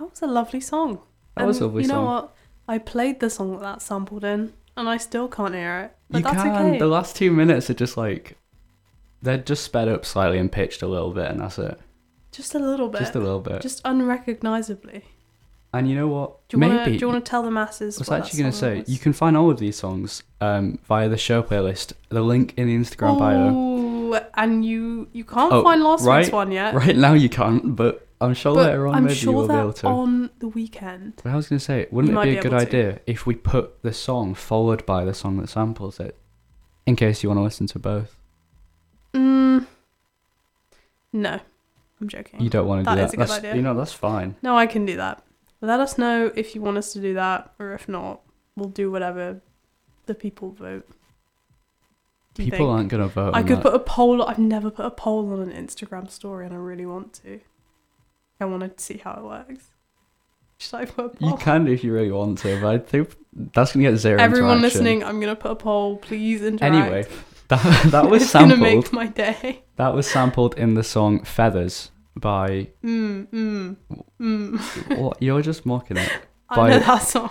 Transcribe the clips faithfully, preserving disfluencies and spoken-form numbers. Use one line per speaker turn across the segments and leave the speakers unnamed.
That was a lovely song.
That
and
was a lovely
you
song.
You know what? I played the song that that's sampled in, and I still can't hear it. But
You
that's
can.
okay.
The last two minutes are just like, they're just sped up slightly and pitched a little bit, and that's it.
Just a little bit.
Just a little bit.
Just unrecognisably.
And you know what?
Do you
Maybe.
Wanna, do you want to tell the masses?
I was
what
actually
going
to say, you can find all of these songs um, via the show playlist. The link in the Instagram bio.
Oh, and you you can't
Oh,
find last
right,
week's one yet.
Right now you can't, but I'm sure
But
later on
I'm
maybe
sure
you will
that
be able to.
on the weekend.
But I was going to say, wouldn't
You
it
might
be
be
a good
able to.
idea if we put the song followed by the song that samples it, in case you want to listen to both?
Mm, no, I'm joking.
You don't want to
That
do that.
is a good
that's,
idea.
You know, that's fine.
No, I can do that. Let us know if you want us to do that, or if not, we'll do whatever the people vote. Do you
People
think?
aren't going to vote
I
on
could
that.
put a poll. I've never put a poll on an Instagram story, and I really want to. I want to see how it works. Should I put a poll?
You can do if you really want to, but I think that's going to get zero
Everyone
interaction.
listening, I'm gonna put a poll. Please interact.
Anyway, that, that was
it's
sampled.
gonna make my day.
That was sampled in the song Feathers by...
Mm, mm, mm.
What? You're just mocking it.
I
By-
know that song.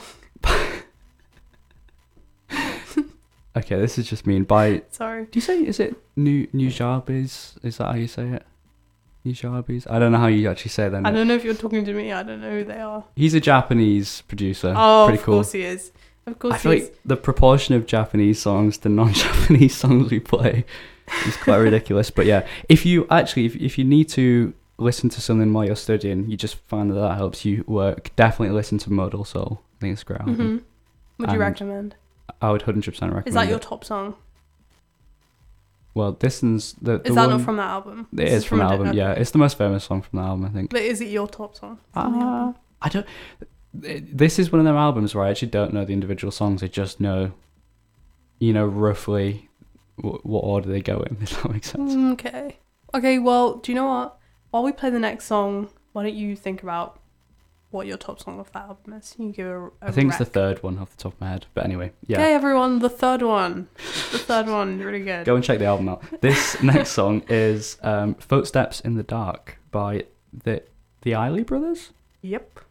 Okay, this is just mean. By...
Sorry.
Do you say, is it New Nujabes? Is that how you say it? Nujabes? I don't know how you actually say that.
I don't know if you're talking to me. I don't know who they are.
He's a Japanese producer.
Oh,
Pretty
of
cool.
course he is. Of course
I feel
he is.
like the proportion of Japanese songs to non-Japanese songs we play is quite ridiculous. But yeah, if you actually, if, if you need to listen to something while you're studying, you just find that that helps you work, definitely listen to Modal Soul. I think it's a great album.
Mm-hmm. Would you
And
recommend?
I would one hundred percent recommend
Is that your
it.
top song?
Well, this is the, the
Is that
one,
not from that album?
It
This
is from the
a di-
album,
okay.
yeah. It's the most famous song from the album, I think.
But is it your top song? from the
Uh,
album?
I don't... This is one of them albums where I actually don't know the individual songs. I just know, you know, roughly w- what order they go in, if that makes sense.
Mm, Okay. Okay, well, do you know what? While we play the next song, why don't you think about what your top song of that album is? You give a, a
I think it's the
rec.
third one off the top of my head. But anyway, yeah.
Okay, everyone, the third one. The third one, really good.
Go and check the album out. This next song is um, Footsteps in the Dark by the the Eiley Brothers.
Yep.